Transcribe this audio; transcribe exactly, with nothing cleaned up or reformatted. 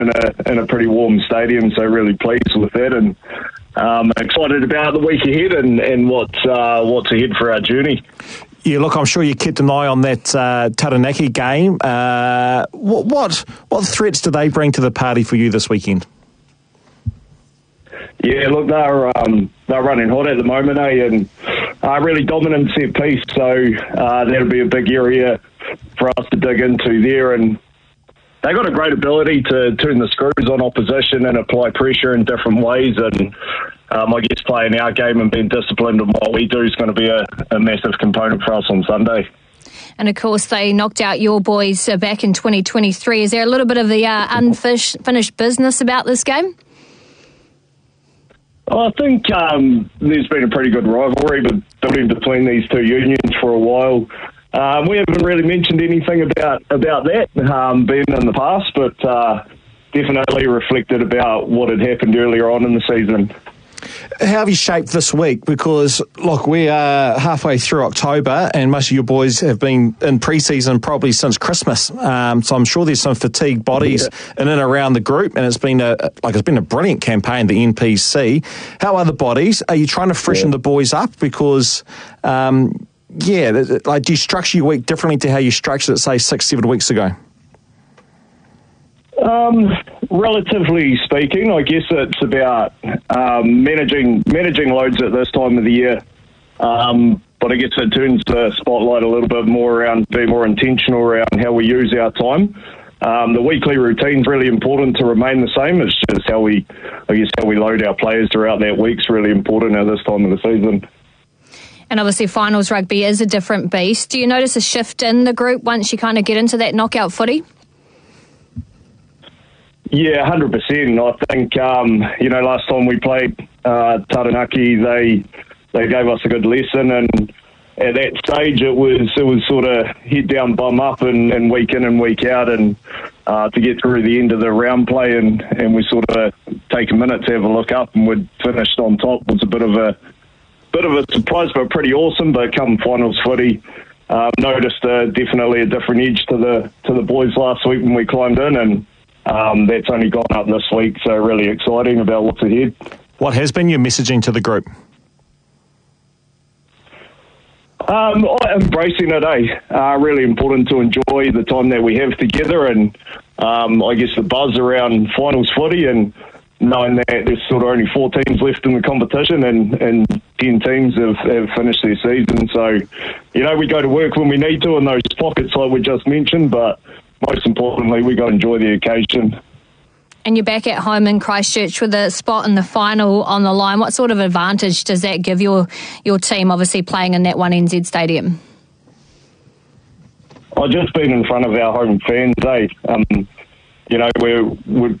in a in a pretty warm stadium, so really pleased with that, and um, excited about the week ahead and and what's uh, what's ahead for our journey. Yeah, look, I'm sure you kept an eye on that uh, Taranaki game. Uh, what, what what threats do they bring to the party for you this weekend? Yeah, look, they're um, they're running hot at the moment, eh? And uh, really dominant set piece, so uh, that'll be a big area for us to dig into there. And they've got a great ability to turn the screws on opposition and apply pressure in different ways. And um, I guess playing our game and being disciplined in what we do is going to be a, a massive component for us on Sunday. And of course, they knocked out your boys uh, back in twenty twenty-three. Is there a little bit of the uh, unfinished business about this game? I think um, there's been a pretty good rivalry building between these two unions for a while. Um, we haven't really mentioned anything about about that um, being in the past, but uh, definitely reflected about what had happened earlier on in the season. How have you shaped this week? Because, look, we are halfway through October and most of your boys have been in pre-season probably since Christmas. Um, so I'm sure there's some fatigued bodies yeah. in and around the group, and it's been a like it's been a brilliant campaign, the N P C. How are the bodies? Are you trying to freshen yeah. the boys up? Because, um, yeah, like, do you structure your week differently to how you structured it, say, six, seven weeks ago? Um, relatively speaking, I guess it's about um, managing managing loads at this time of the year. Um, but I guess it turns the spotlight a little bit more around being more intentional around how we use our time. Um, the weekly routine's really important to remain the same. It's just how we, I guess, how we load our players throughout that week's really important at this time of the season. And obviously finals rugby is a different beast. Do you notice a shift in the group once you kind of get into that knockout footy? Yeah, one hundred percent. I think, um, you know, last time we played uh, Taranaki, they they gave us a good lesson, and at that stage it was it was sort of head down, bum up, and, and week in and week out, and uh, to get through the end of the round play, and, and we sort of take a minute to have a look up, and we'd finished on top. It was a bit of a bit of a surprise, but pretty awesome. But come finals footy, uh, noticed uh, definitely a different edge to the to the boys last week when we climbed in, and Um, that's only gone up this week, so really exciting about what's ahead. What has been your messaging to the group? Um, embracing it, eh? Uh, really important to enjoy the time that we have together, and um, I guess the buzz around finals footy, and knowing that there's sort of only four teams left in the competition, and, and ten teams have, have finished their season. So, you know, we go to work when we need to in those pockets like we just mentioned, but most importantly, we got to enjoy the occasion. And you're back at home in Christchurch with a spot in the final on the line. What sort of advantage does that give your your team, obviously playing in that one N Z stadium? I've just been in front of our home fans, eh? Um, you know, we're, we're